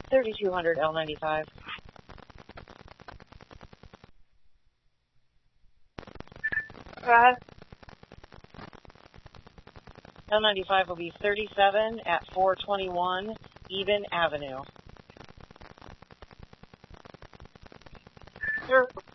3200 L95. L95 will be 37 at 421 Even Avenue. Sure.